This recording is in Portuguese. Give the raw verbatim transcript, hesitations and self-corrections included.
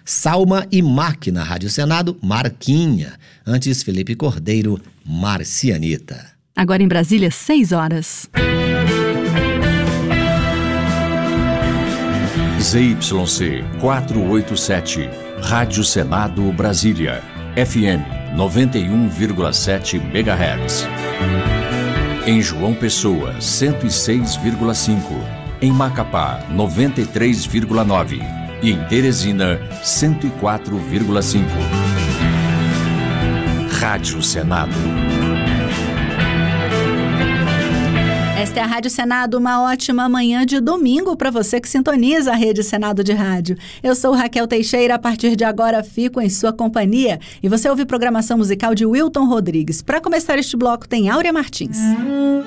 Salma e Mac na Rádio Senado, Marquinha. Antes, Felipe Cordeiro, Marcianita. Agora em Brasília, seis horas. Z Y C quatrocentos e oitenta e sete, Rádio Senado Brasília, F M noventa e um vírgula sete megahertz. Em João Pessoa, cento e seis vírgula cinco. Em Macapá, noventa e três vírgula nove. E em Teresina, cento e quatro vírgula cinco. Rádio Senado. Esta é a Rádio Senado, uma ótima manhã de domingo para você que sintoniza a Rede Senado de Rádio. Eu sou Raquel Teixeira, a partir de agora fico em sua companhia e você ouve programação musical de Wilton Rodrigues. Para começar este bloco tem Áurea Martins.